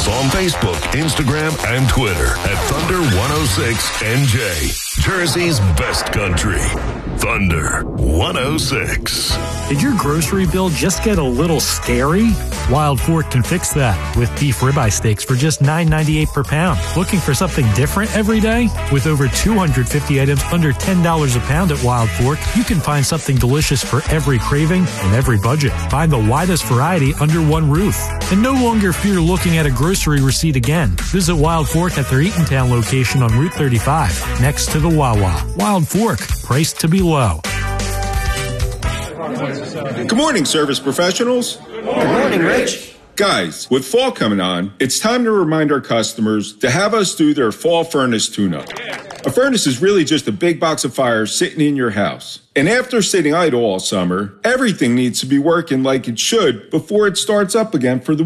us on Facebook, Instagram, and Twitter at Thunder 106NJ. Jersey's best country. Thunder 106. Did your grocery bill just get a little scary? Wild Fork can fix that with beef ribeye steaks for just $9.98 per pound. Looking for something different every day? With over 250 items under $10 a pound at Wild Fork, you can find something delicious for every craving and every budget. Find the widest variety under one roof. And no longer fear looking at a grocery receipt again. Visit Wild Fork at their Eatontown location on Route 35, next to the Wawa. Wild Fork, priced to be low. Good morning, service professionals. Good morning, Rich. Guys, with fall coming on, it's time to remind our customers to have us do their fall furnace tune-up. A furnace is really just a big box of fire sitting in your house. And after sitting idle all summer, everything needs to be working like it should before it starts up again for the